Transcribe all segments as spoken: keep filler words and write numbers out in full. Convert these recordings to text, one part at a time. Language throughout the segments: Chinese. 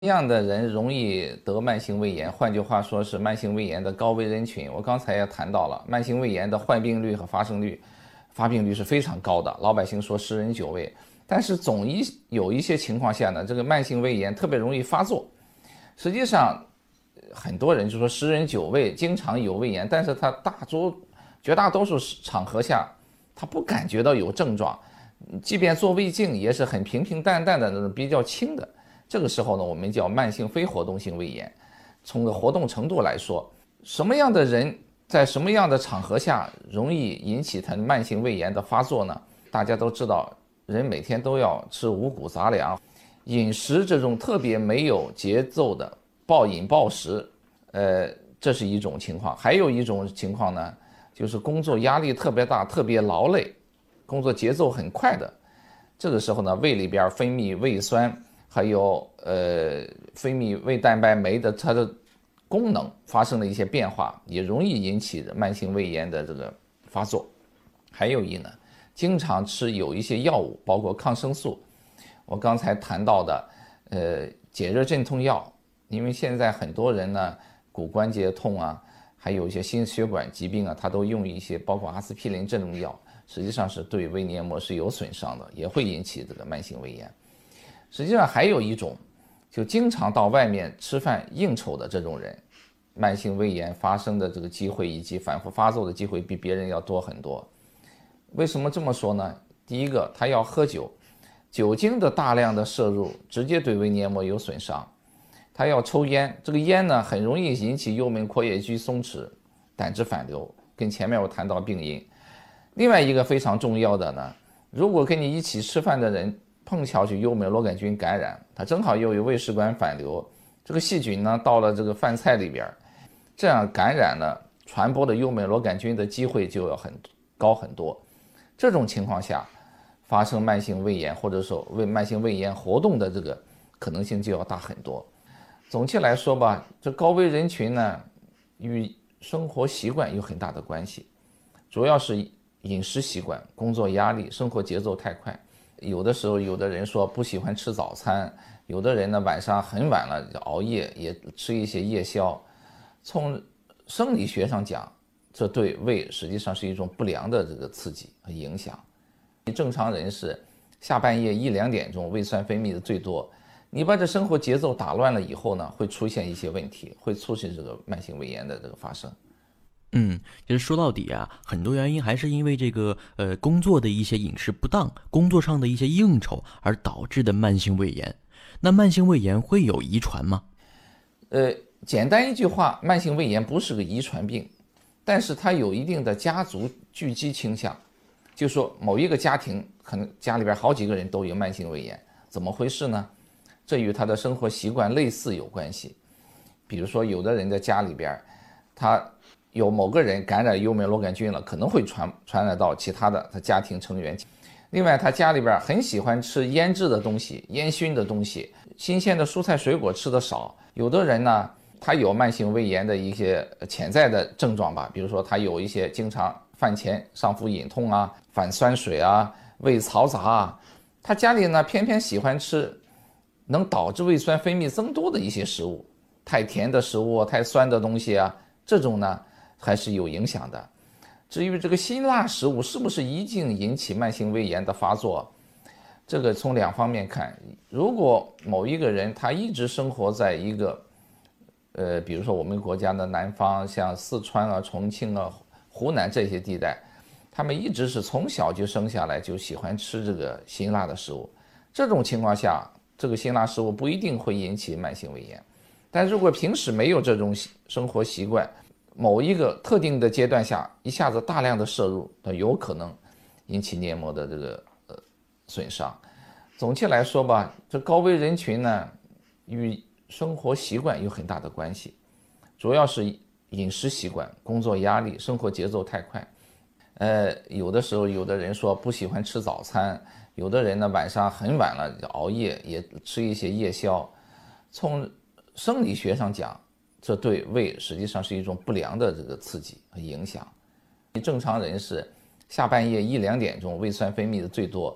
么样的人容易得慢性胃炎？换句话说，是慢性胃炎的高危人群。我刚才也谈到了，慢性胃炎的患病率和发生率、发病率是非常高的。老百姓说十人九胃，但是总一有一些情况下呢，这个慢性胃炎特别容易发作。实际上，很多人就说十人九胃经常有胃炎，但是他大多绝大多数场合下，他不感觉到有症状，即便做胃镜也是很平平淡淡的那种比较轻的。这个时候呢，我们叫慢性非活动性胃炎。从个活动程度来说，什么样的人在什么样的场合下容易引起他慢性胃炎的发作呢？大家都知道，人每天都要吃五谷杂粮，饮食这种特别没有节奏的暴饮暴食，呃，这是一种情况。还有一种情况呢，就是工作压力特别大，特别劳累，工作节奏很快的，这个时候呢，胃里边分泌胃酸。还有呃分泌胃蛋白酶的它的功能发生了一些变化，也容易引起慢性胃炎的这个发作。还有一呢，经常吃有一些药物，包括抗生素，我刚才谈到的呃解热镇痛药，因为现在很多人呢骨关节痛啊，还有一些心血管疾病啊，他都用一些包括阿司匹林这种药，实际上是对胃黏膜是有损伤的，也会引起这个慢性胃炎。实际上还有一种，就经常到外面吃饭应酬的这种人，慢性胃炎发生的这个机会以及反复发作的机会比别人要多很多。为什么这么说呢？第一个，他要喝酒，酒精的大量的摄入直接对胃黏膜有损伤。他要抽烟，这个烟呢很容易引起幽门括约肌松弛、胆汁反流，跟前面我谈到病因。另外一个非常重要的呢，如果跟你一起吃饭的人碰巧去幽门螺杆菌感染，它正好又有胃食管反流，这个细菌呢到了这个饭菜里边，这样感染了传播的幽门螺杆菌的机会就要很高很多。这种情况下，发生慢性胃炎或者说胃慢性胃炎活动的这个可能性就要大很多。总体来说吧，这高危人群呢与生活习惯有很大的关系，主要是饮食习惯、工作压力、生活节奏太快。有的时候，有的人说不喜欢吃早餐，有的人呢晚上很晚了熬夜，也吃一些夜宵。从生理学上讲，这对胃实际上是一种不良的这个刺激和影响。正常人是下半夜一两点钟胃酸分泌的最多，你把这生活节奏打乱了以后呢，会出现一些问题，会促进这个慢性胃炎的这个发生。 嗯，其实说到底啊，很多原因还是因为这个呃工作的一些饮食不当，工作上的一些应酬而导致的慢性胃炎。那慢性胃炎会有遗传吗？ 呃，简单一句话，慢性胃炎不是个遗传病，但是它有一定的家族聚集倾向，就说某一个家庭可能家里边好几个人都有慢性胃炎，怎么回事呢？这与他的生活习惯类似有关系。比如说，有的人在家里边，他有某个人感染幽门螺杆菌了，可能会传传染到其他的他家庭成员。另外，他家里边很喜欢吃腌制的东西、烟熏的东西，新鲜的蔬菜水果吃的少。有的人呢，他有慢性胃炎的一些潜在的症状吧，比如说他有一些经常饭前上腹隐痛啊、反酸水啊、胃嘈杂啊，他家里呢偏偏喜欢吃能导致胃酸分泌增多的一些食物，太甜的食物、太酸的东西啊，这种呢还是有影响的。至于这个辛辣食物是不是一定引起慢性胃炎的发作，这个从两方面看。如果某一个人他一直生活在一个呃，比如说我们国家的南方，像四川啊、重庆啊、湖南这些地带，他们一直是从小就生下来就喜欢吃这个辛辣的食物，这种情况下，这个辛辣食物不一定会引起慢性胃炎。但如果平时没有这种生活习惯，某一个特定的阶段下一下子大量的摄入，它有可能引起黏膜的这个呃损伤。总体来说吧，这高危人群呢与生活习惯有很大的关系，主要是饮食习惯、工作压力、生活节奏太快。呃，有的时候有的人说不喜欢吃早餐，有的人呢晚上很晚了熬夜，也吃一些夜宵。从生理学上讲，这对胃实际上是一种不良的这个刺激和影响。正常人是下半夜一两点钟胃酸分泌的最多，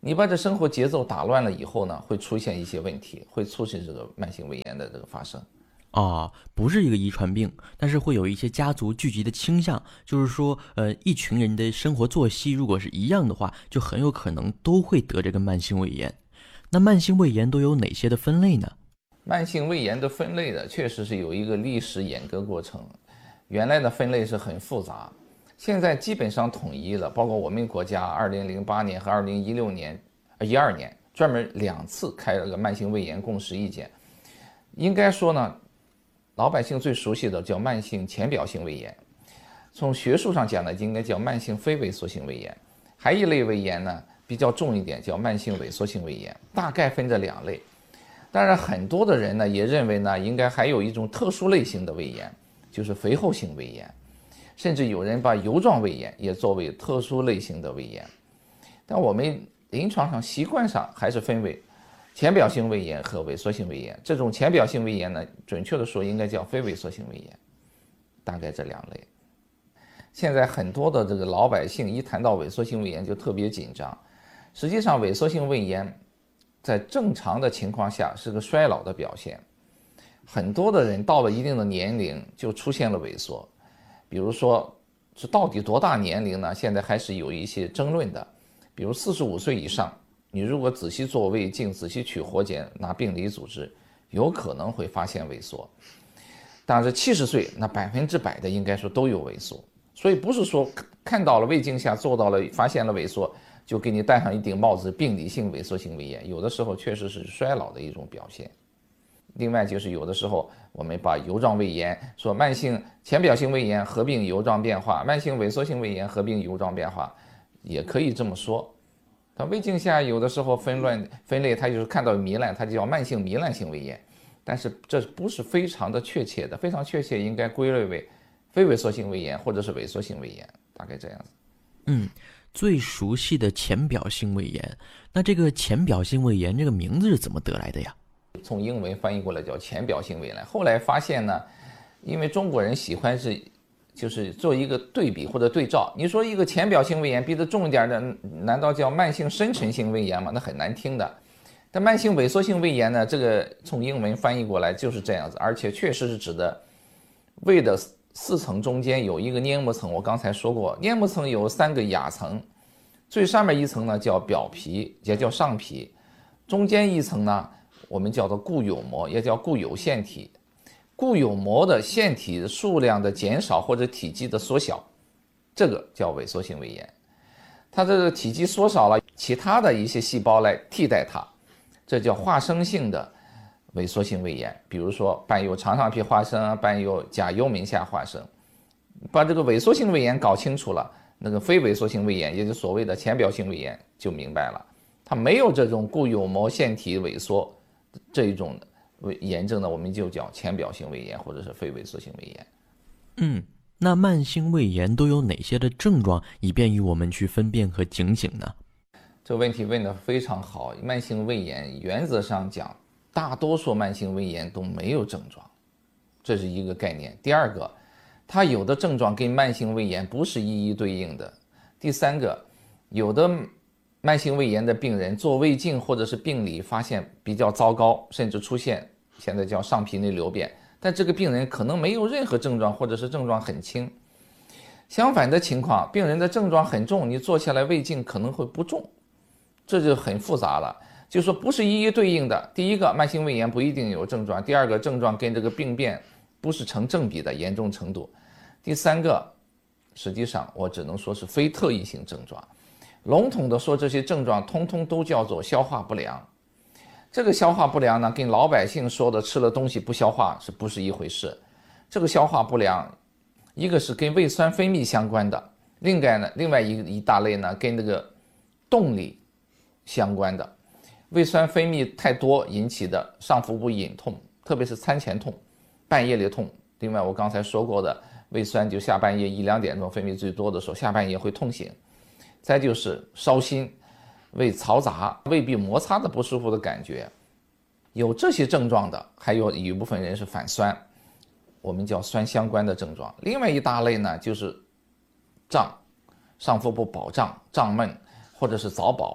你把这生活节奏打乱了以后呢，会出现一些问题，会促使这个慢性胃炎的这个发生。 啊，不是一个遗传病，但是会有一些家族聚集的倾向，就是说，呃，一群人的生活作息如果是一样的话，就很有可能都会得这个慢性胃炎。那慢性胃炎都有哪些的分类呢？ 慢性胃炎的分类的确实是有一个历史演革过程，原来的分类是很复杂，现在基本上统一了，包括我们国家二零零八年和二零一六年、一二年专门两次开了个慢性胃炎共识意见。应该说呢，老百姓最熟悉的叫慢性浅表性胃炎，从学术上讲呢，应该叫慢性非萎缩性胃炎。还一类胃炎呢比较重一点，叫慢性萎缩性胃炎，大概分这两类。当然，很多的人呢也认为呢，应该还有一种特殊类型的胃炎，就是肥厚性胃炎，甚至有人把油状胃炎也作为特殊类型的胃炎。但我们临床上习惯上还是分为浅表性胃炎和萎缩性胃炎。这种浅表性胃炎呢，准确的说应该叫非萎缩性胃炎，大概这两类。现在很多的这个老百姓一谈到萎缩性胃炎就特别紧张，实际上萎缩性胃炎在正常的情况下是个衰老的表现，很多的人到了一定的年龄就出现了萎缩。比如说是到底多大年龄呢？现在还是有一些争论的。比如四十五岁以上，你如果仔细做胃镜，仔细取活检，拿病理组织，有可能会发现萎缩。但是七十岁，那百分之百的应该说都有萎缩。所以不是说看到了胃镜下做到了发现了萎缩，就给你戴上一顶帽子，病理性萎缩性胃炎，有的时候确实是衰老的一种表现。另外就是有的时候我们把油状胃炎说慢性浅表性胃炎合并油状变化，慢性萎缩性胃炎合并油状变化，也可以这么说。它胃镜下有的时候分乱分类，它就是看到糜烂，它就叫慢性糜烂性胃炎，但是这不是非常的确切的，非常确切应该归类为非萎缩性胃炎或者是萎缩性胃炎，大概这样子。 嗯，最熟悉的浅表性胃炎，那这个浅表性胃炎这个名字是怎么得来的呀？ 从英文翻译过来叫浅表性胃炎，后来发现呢，因为中国人喜欢是就是做一个对比或者对照，你说一个浅表性胃炎比它重一点的，难道叫慢性深层性胃炎吗？那很难听的。但慢性萎缩性胃炎呢，这个从英文翻译过来就是这样子，而且确实是指的胃的四层中间有一个黏膜层。我刚才说过，黏膜层有三个亚层，最上面一层呢叫表皮，也叫上皮，中间一层呢我们叫做固有膜，也叫固有腺体。固有膜的腺体数量的减少或者体积的缩小，这个叫萎缩性胃炎。它这个体积缩少了，其他的一些细胞来替代它，这叫化生性的萎缩性胃炎。比如说伴有肠上皮化生，伴有假幽门下化生。把这个萎缩性胃炎搞清楚了，那个非萎缩性胃炎，也就是所谓的浅表性胃炎就明白了，它没有这种固有膜腺体萎缩这一种炎症呢，我们就叫浅表性胃炎或者是非萎缩性胃炎。 嗯，那慢性胃炎都有哪些的症状，以便于我们去分辨和警醒呢？ 这个问题问得非常好。慢性胃炎原则上讲，大多数慢性胃炎都没有症状，这是一个概念。第二个，它有的症状跟慢性胃炎不是一一对应的。第三个，有的慢性胃炎的病人做胃镜或者是病理发现比较糟糕，甚至出现现在叫上皮内瘤变，但这个病人可能没有任何症状，或者是症状很轻。相反的情况，病人的症状很重，你做下来胃镜可能会不重，这就很复杂了。就是说不是一一对应的。第一个，慢性胃炎不一定有症状；第二个，症状跟这个病变不是成正比的严重程度；第三个，实际上我只能说是非特异性症状。笼统的说，这些症状通通都叫做消化不良。这个消化不良呢，跟老百姓说的吃了东西不消化是不是一回事？这个消化不良，一个是跟胃酸分泌相关的，另外呢，另外一一大类呢，跟这个动力相关的。胃酸分泌太多引起的上腹部隐痛，特别是餐前痛、半夜里痛。另外我刚才说过的，胃酸就下半夜一两点钟分泌最多的时候，下半夜会痛醒。再就是烧心、胃嘈杂、胃壁摩擦的不舒服的感觉，有这些症状的，还有一部分人是反酸，我们叫酸相关的症状。另外一大类呢，就是胀，上腹部饱胀、胀闷，或者是早饱，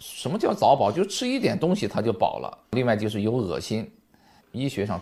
什么叫早饱？就吃一点东西它就饱了。另外就是有恶心，医学上